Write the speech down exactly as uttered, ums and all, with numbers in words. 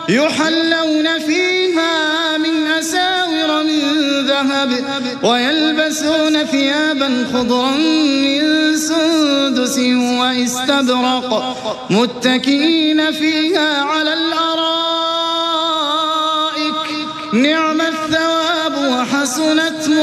يحلون فيها من أساور من ذهب ويلبسون ثيابا خضرا من سندس واستبرق متكئين فيها على الأرائك نعم الثواب وحسنت